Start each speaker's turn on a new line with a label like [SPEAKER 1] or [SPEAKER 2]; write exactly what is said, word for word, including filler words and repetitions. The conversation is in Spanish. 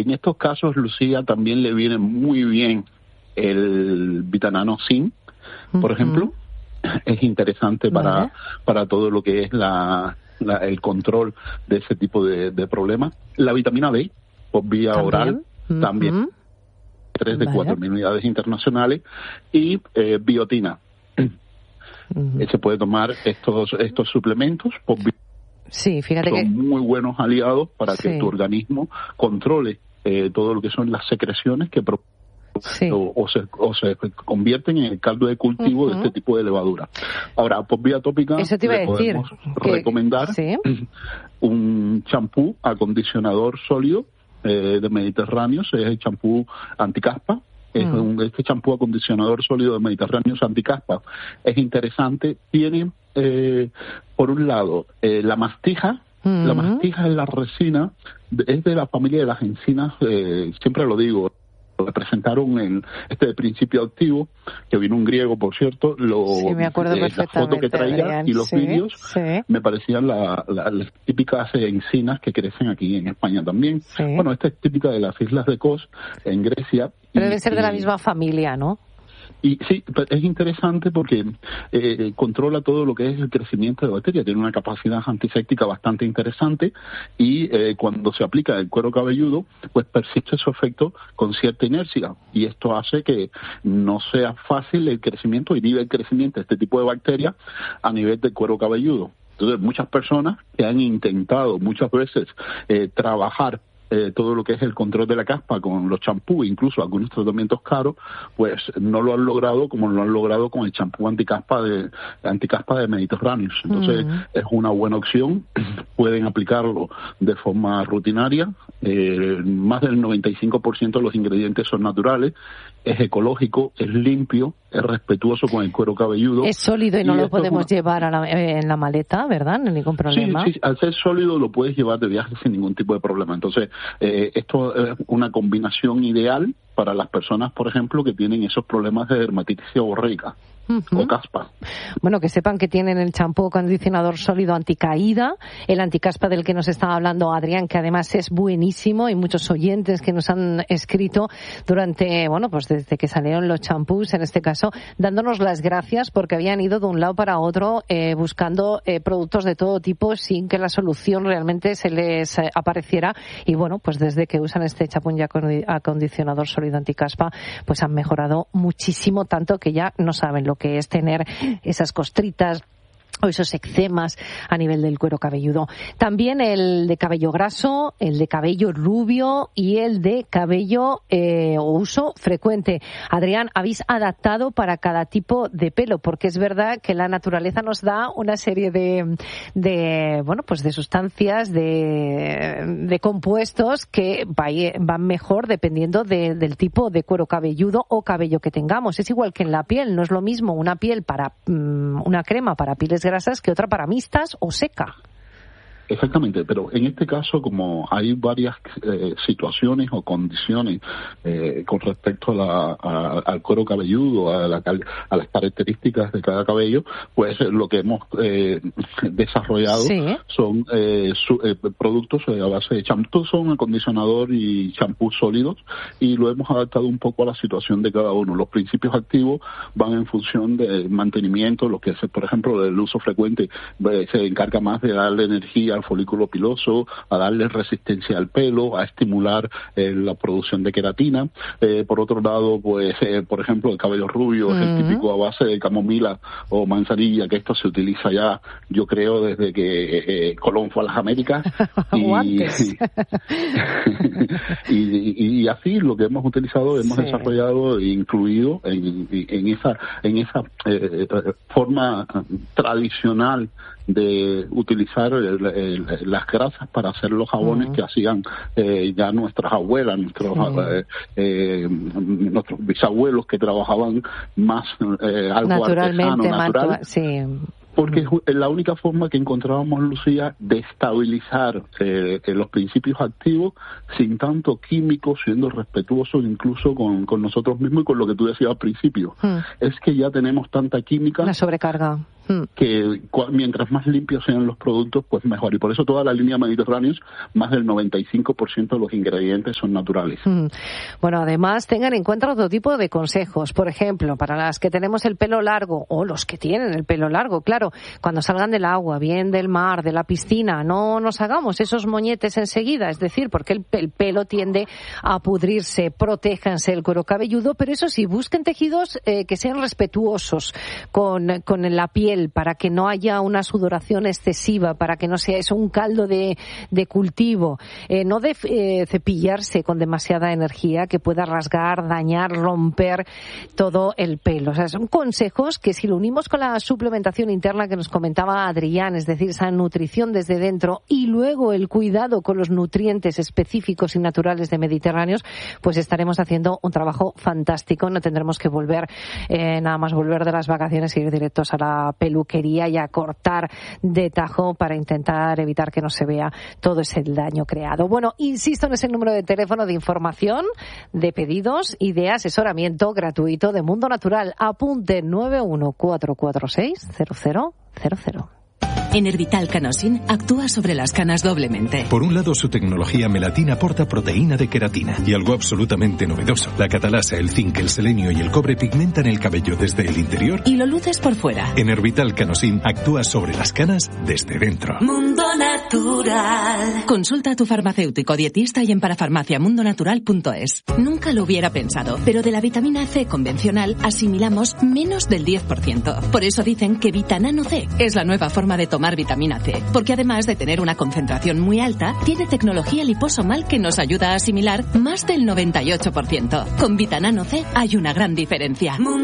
[SPEAKER 1] en estos casos, Lucía, también le viene muy bien el Vitanano Zinc, por uh-huh. ejemplo. Es interesante para, vale. para todo lo que es la, la, el control de ese tipo de, de problemas. La vitamina B, por vía ¿También? oral, uh-huh. también. tres de cuatro mil unidades internacionales. Y eh, biotina. Uh-huh. Se puede tomar estos estos suplementos por vía
[SPEAKER 2] Sí, fíjate
[SPEAKER 1] son
[SPEAKER 2] que...
[SPEAKER 1] muy buenos aliados para
[SPEAKER 2] sí.
[SPEAKER 1] que tu organismo controle eh, todo lo que son las secreciones que pro- sí. o, o, se, o se convierten en el caldo de cultivo uh-huh. de este tipo de levadura. Ahora, por vía tópica,
[SPEAKER 2] Eso te iba a
[SPEAKER 1] le
[SPEAKER 2] decir,
[SPEAKER 1] podemos
[SPEAKER 2] que...
[SPEAKER 1] recomendar
[SPEAKER 2] ¿Sí?
[SPEAKER 1] un champú acondicionador sólido eh, de Mediterráneo, es el champú anticaspa. Es un, este champú acondicionador sólido de Mediterráneo anticaspa es interesante. Tiene, eh, por un lado, eh, la mastija. Uh-huh. La mastija es la resina, es de la familia de las encinas, eh, siempre lo digo. Le presentaron en este principio activo, que vino un griego, por cierto, lo,
[SPEAKER 2] sí, me acuerdo
[SPEAKER 1] eh, la foto que traía
[SPEAKER 2] Adrián,
[SPEAKER 1] y los
[SPEAKER 2] sí,
[SPEAKER 1] vídeos
[SPEAKER 2] sí.
[SPEAKER 1] me parecían la, la, las típicas encinas que crecen aquí en España también. Sí. Bueno, esta es típica de las islas de Kos, en Grecia.
[SPEAKER 2] Pero
[SPEAKER 1] y,
[SPEAKER 2] debe ser de la
[SPEAKER 1] y,
[SPEAKER 2] misma familia, ¿no?
[SPEAKER 1] Y sí, es interesante porque eh, controla todo lo que es el crecimiento de bacterias, tiene una capacidad antiséptica bastante interesante y eh, cuando se aplica el cuero cabelludo, pues persiste su efecto con cierta inercia y esto hace que no sea fácil el crecimiento, inhibe el crecimiento de este tipo de bacterias a nivel del cuero cabelludo. Entonces, muchas personas que han intentado muchas veces eh, trabajar Eh, todo lo que es el control de la caspa con los champús, incluso algunos tratamientos caros, pues no lo han logrado como lo han logrado con el champú anticaspa de anticaspa de Mediterráneo. Entonces mm. es una buena opción, pueden aplicarlo de forma rutinaria, eh, más del noventa y cinco por ciento de los ingredientes son naturales, es ecológico, es limpio, es respetuoso con el cuero cabelludo.
[SPEAKER 2] Es sólido y no y lo podemos una... llevar a la, eh, en la maleta, ¿verdad? No hay ningún problema.
[SPEAKER 1] Sí, sí, al ser sólido lo puedes llevar de viaje sin ningún tipo de problema. Entonces, eh, esto es una combinación ideal para las personas, por ejemplo, que tienen esos problemas de dermatitis seborreica. Uh-huh. O caspa.
[SPEAKER 2] Bueno, que sepan que tienen el champú acondicionador sólido anticaída, el anticaspa del que nos estaba hablando Adrián, que además es buenísimo, y muchos oyentes que nos han escrito durante, bueno, pues desde que salieron los champús, en este caso, dándonos las gracias porque habían ido de un lado para otro eh, buscando eh, productos de todo tipo sin que la solución realmente se les eh, apareciera, y bueno, pues desde que usan este champú acondicionador sólido anticaspa, pues han mejorado muchísimo, tanto que ya no saben lo que es tener esas costritas o esos eczemas a nivel del cuero cabelludo. También el de cabello graso, el de cabello rubio y el de cabello eh, o uso frecuente. Adrián, habéis adaptado para cada tipo de pelo, porque es verdad que la naturaleza nos da una serie de, de bueno, pues de sustancias, de, de compuestos que van mejor dependiendo de, del tipo de cuero cabelludo o cabello que tengamos. Es igual que en la piel, no es lo mismo una piel para um, una crema para pieles grasas que otra para mixtas o seca.
[SPEAKER 1] Exactamente, pero en este caso, como hay varias eh, situaciones o condiciones eh, con respecto a la, a, al cuero cabelludo, a, la, a las características de cada cabello, pues lo que hemos eh, desarrollado sí. son eh, su, eh, productos a base de champú, son acondicionador y champú sólidos, y lo hemos adaptado un poco a la situación de cada uno. Los principios activos van en función del mantenimiento, lo que es, por ejemplo, del uso frecuente, eh, se encarga más de darle energía al folículo piloso, a darle resistencia al pelo, a estimular eh, la producción de queratina. Eh, por otro lado, pues, eh, por ejemplo, el cabello rubio uh-huh. es el típico a base de camomila o manzanilla, que esto se utiliza ya, yo creo, desde que eh, Colón fue a las Américas. y, y, y, y así lo que hemos utilizado, hemos sí. desarrollado e incluido en, en esa, en esa eh, forma tradicional de utilizar el, el, las grasas para hacer los jabones uh-huh. que hacían eh, ya nuestras abuelas, nuestros sí. eh, eh, nuestros bisabuelos, que trabajaban más eh, algo artesano, natural.
[SPEAKER 2] Matua- sí.
[SPEAKER 1] Porque es la única forma que encontrábamos, Lucía, de estabilizar eh, los principios activos sin tanto químico, siendo respetuosos incluso con, con nosotros mismos y con lo que tú decías al principio. Hmm. Es que ya tenemos tanta química.
[SPEAKER 2] La sobrecarga.
[SPEAKER 1] mm. que cu- mientras más limpios sean los productos, pues mejor. Y por eso toda la línea Mediterráneos, más del noventa y cinco por ciento de los ingredientes son naturales.
[SPEAKER 2] Mm. Bueno, además tengan en cuenta otro tipo de consejos. Por ejemplo, para las que tenemos el pelo largo, o los que tienen el pelo largo, claro, cuando salgan del agua, bien del mar, de la piscina, no nos hagamos esos moñetes enseguida, es decir, porque el, el pelo tiende a pudrirse. Protéjanse el cuero cabelludo, pero eso sí, busquen tejidos eh, que sean respetuosos con, con la piel, para que no haya una sudoración excesiva, para que no sea eso un caldo de, de cultivo. Eh, no de eh, cepillarse con demasiada energía que pueda rasgar, dañar, romper todo el pelo. O sea, son consejos que, si lo unimos con la suplementación interna que nos comentaba Adrián, es decir, esa nutrición desde dentro, y luego el cuidado con los nutrientes específicos y naturales de Mediterráneos, pues estaremos haciendo un trabajo fantástico. No tendremos que volver, eh, nada más volver de las vacaciones, y ir directos a la peluquería y a cortar de tajo para intentar evitar que no se vea todo ese daño creado. Bueno, insisto en ese número de teléfono de información, de pedidos y de asesoramiento gratuito de Mundo Natural. Apunte nueve uno cuatro cuatro seis cero cero cero cero.
[SPEAKER 3] Enervital Canosin actúa sobre las canas doblemente.
[SPEAKER 4] Por un lado, su tecnología melatina aporta proteína de queratina. Y algo absolutamente novedoso: la catalasa, el zinc, el selenio y el cobre pigmentan el cabello desde el interior
[SPEAKER 3] y lo luces por fuera.
[SPEAKER 4] Enervital Canosin actúa sobre las canas desde dentro.
[SPEAKER 3] Mundo Natural. Consulta a tu farmacéutico dietista y en parafarmacia mundo natural punto es. Nunca lo hubiera pensado, pero de la vitamina C convencional asimilamos menos del diez por ciento. Por eso dicen que Vitanano C es la nueva forma de tomar vitamina C, porque además de tener una concentración muy alta, tiene tecnología liposomal que nos ayuda a asimilar más del noventa y ocho por ciento. Con Vitanano C hay una gran diferencia.